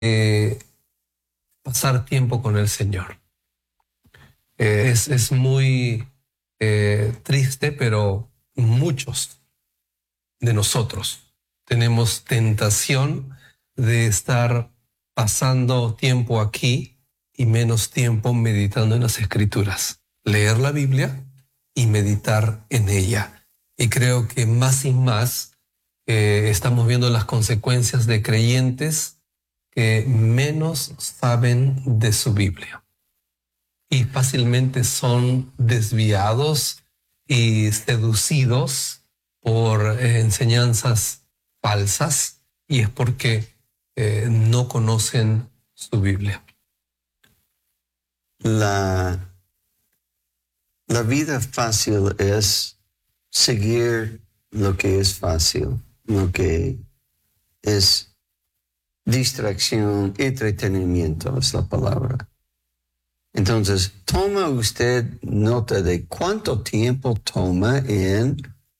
pasar tiempo con el Señor. Es muy triste, pero muchos de nosotros tenemos tentación de estar pasando tiempo aquí y menos tiempo meditando en las Escrituras. Leer la Biblia y meditar en ella. Y creo que más y más estamos viendo las consecuencias de creyentes que menos saben de su Biblia y fácilmente son desviados y seducidos por enseñanzas falsas, y es porque no conocen su Biblia. La vida fácil es seguir lo que es fácil, lo que es distracción, entretenimiento es la palabra. Entonces, toma usted nota de cuánto tiempo toma en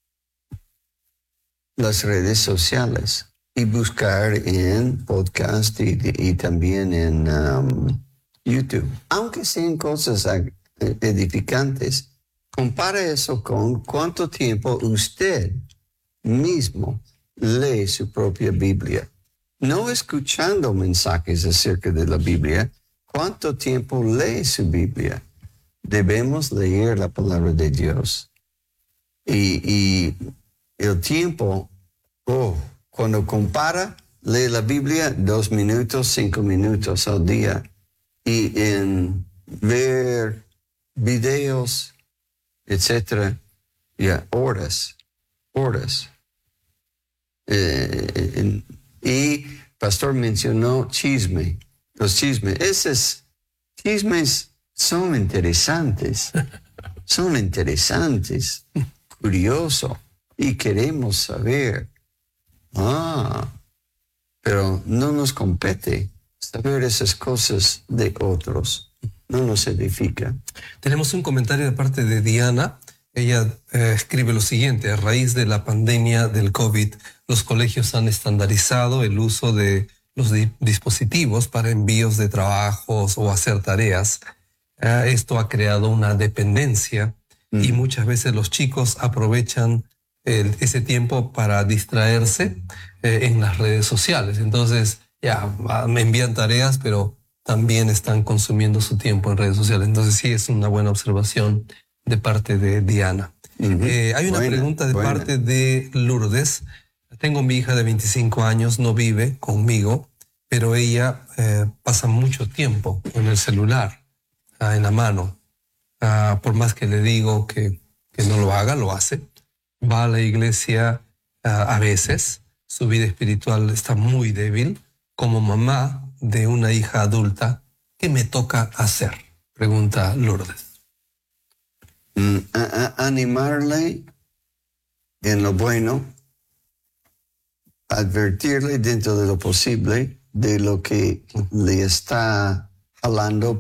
las redes sociales y buscar en podcast y también en YouTube. Aunque sean cosas edificantes, compara eso con cuánto tiempo usted mismo lee su propia Biblia. No escuchando mensajes acerca de la Biblia, ¿cuánto tiempo lee su Biblia? Debemos leer la palabra de Dios. Y el tiempo, cuando compara, lee la Biblia 2 minutos, 5 minutos al día. Y en ver videos, etcétera, horas. Y pastor mencionó chisme. Los chismes. Esos chismes son interesantes. Curioso. Y queremos saber. Pero no nos compete saber esas cosas de otros. No nos edifica. Tenemos un comentario de parte de Diana. Ella escribe lo siguiente: a raíz de la pandemia del COVID, los colegios han estandarizado el uso de los dispositivos para envíos de trabajos o hacer tareas. Esto ha creado una dependencia y muchas veces los chicos aprovechan ese tiempo para distraerse en las redes sociales. Entonces, me envían tareas, pero también están consumiendo su tiempo en redes sociales. Entonces, sí, es una buena observación de parte de Diana. Hay una pregunta de parte de Lourdes. Tengo mi hija de 25 años, no vive conmigo, pero ella pasa mucho tiempo en el celular, en la mano. Por más que le digo que no lo haga, lo hace. Va a la iglesia a veces. Su vida espiritual está muy débil. Como mamá de una hija adulta, ¿qué me toca hacer?, pregunta Lourdes. Animarle en lo bueno, advertirle dentro de lo posible de lo que le está jalando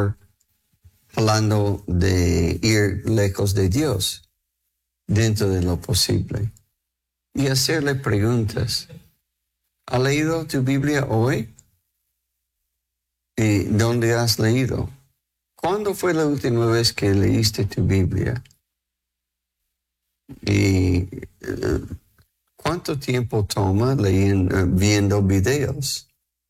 de ir lejos de Dios, dentro de lo posible. Y hacerle preguntas. ¿Ha leído tu Biblia hoy? ¿Y dónde has leído? ¿Cuándo fue la última vez que leíste tu Biblia? ¿Y cuánto tiempo toma viendo videos?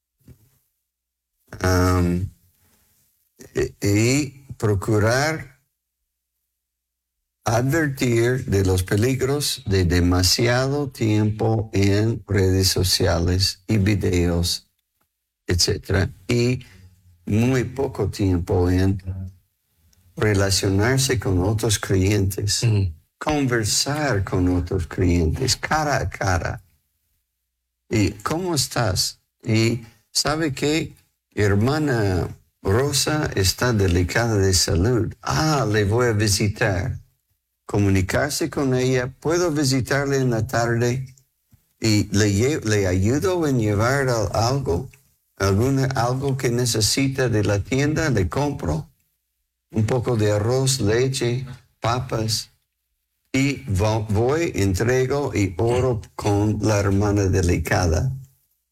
Y procurar advertir de los peligros de demasiado tiempo en redes sociales y videos, etc. Y muy poco tiempo en relacionarse con otros creyentes, conversar con otros creyentes, cara a cara. ¿Y cómo estás? Y ¿sabe qué? Hermana Rosa está delicada de salud. Le voy a visitar. Comunicarse con ella. ¿Puedo visitarle en la tarde? Y le ayudo en llevar algo que necesita de la tienda, le compro un poco de arroz, leche, papas, y voy, entrego y oro con la hermana delicada.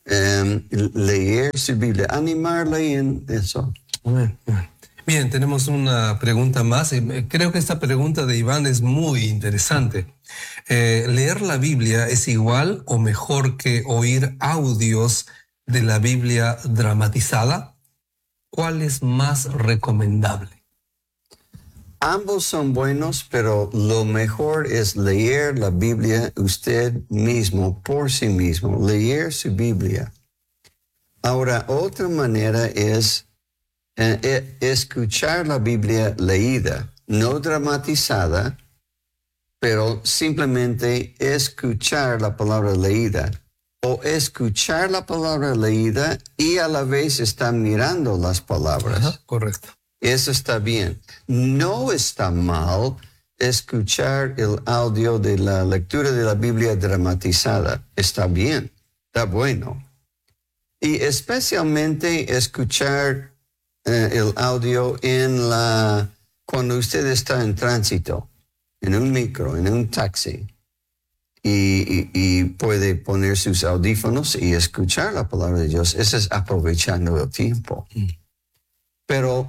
leer su Biblia, animarle en eso. Bien, tenemos una pregunta más. Creo que esta pregunta de Iván es muy interesante. ¿Leer la Biblia es igual o mejor que oír audios de la Biblia dramatizada? ¿Cuál es más recomendable? Ambos son buenos, pero lo mejor es leer la Biblia usted mismo, por sí mismo, leer su Biblia. Ahora, otra manera es escuchar la Biblia leída, no dramatizada, pero simplemente escuchar la palabra leída. O escuchar la palabra leída y a la vez estar mirando las palabras. Ajá, correcto. Eso está bien. No está mal escuchar el audio de la lectura de la Biblia dramatizada. Está bien, está bueno. Y especialmente escuchar el audio cuando usted está en tránsito, en un micro, en un taxi, y puede poner sus audífonos y escuchar la palabra de Dios. Eso es aprovechando el tiempo. Pero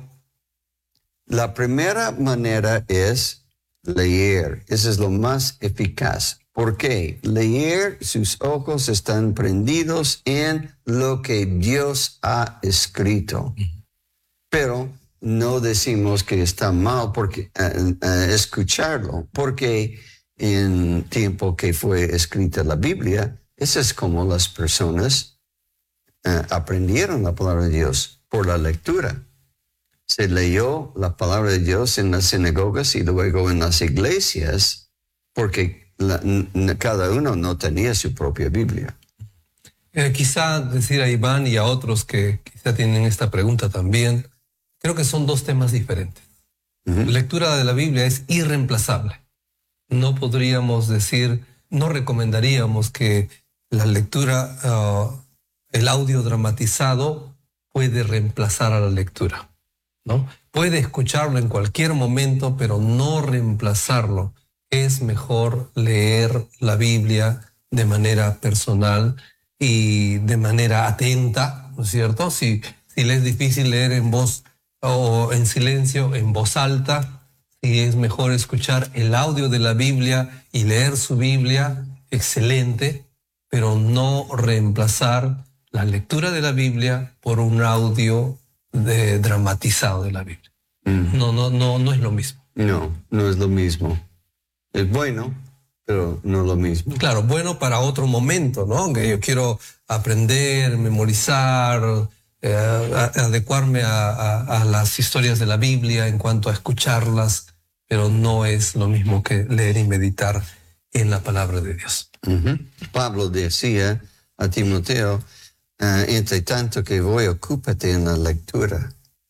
la primera manera es leer. Eso es lo más eficaz. ¿Por qué? Leer, sus ojos están prendidos en lo que Dios ha escrito. Pero no decimos que está mal porque escucharlo, porque en tiempo que fue escrita la Biblia, eso es como las personas aprendieron la palabra de Dios por la lectura. Se leyó la palabra de Dios en las sinagogas y luego en las iglesias, porque cada uno no tenía su propia Biblia. Quizá decir a Iván y a otros que quizá tienen esta pregunta también, creo que son dos temas diferentes. La lectura de la Biblia es irreemplazable. No podríamos decir, no recomendaríamos que la lectura, el audio dramatizado puede reemplazar a la lectura, ¿no? Puede escucharlo en cualquier momento, pero no reemplazarlo. Es mejor leer la Biblia de manera personal y de manera atenta, ¿no es cierto? Si le es difícil leer en voz o en silencio, en voz alta, si es mejor escuchar el audio de la Biblia y leer su Biblia, excelente, pero no reemplazar la lectura de la Biblia por un audio dramatizado de la Biblia. No es lo mismo. No es lo mismo. Es bueno, pero no lo mismo. Claro, bueno para otro momento, ¿no? Que yo quiero aprender, memorizar, adecuarme a las historias de la Biblia en cuanto a escucharlas, pero no es lo mismo que leer y meditar en la palabra de Dios. Pablo decía a Timoteo, entre tanto que voy, ocúpate en la lectura.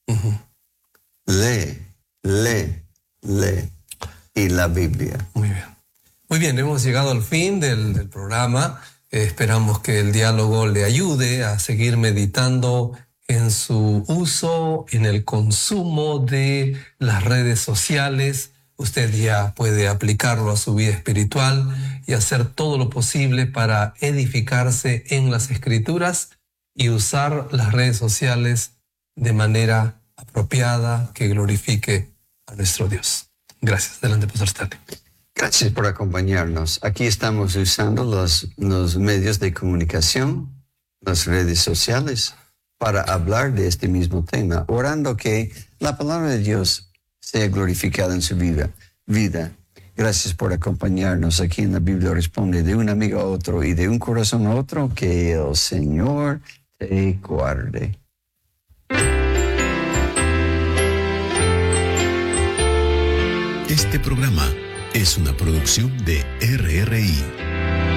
Lee y la Biblia. Muy bien, hemos llegado al fin del programa. Esperamos que el diálogo le ayude a seguir meditando en su uso, en el consumo de las redes sociales. Usted ya puede aplicarlo a su vida espiritual y hacer todo lo posible para edificarse en las Escrituras y usar las redes sociales de manera apropiada que glorifique a nuestro Dios. Gracias. Adelante, Pastor Stanley. Gracias por acompañarnos. Aquí estamos usando los medios de comunicación, las redes sociales, para hablar de este mismo tema, orando que la palabra de Dios sea glorificada en su vida. Gracias por acompañarnos aquí en la Biblia Responde, de un amigo a otro y de un corazón a otro. Que el Señor te guarde. Este programa es una producción de RRI.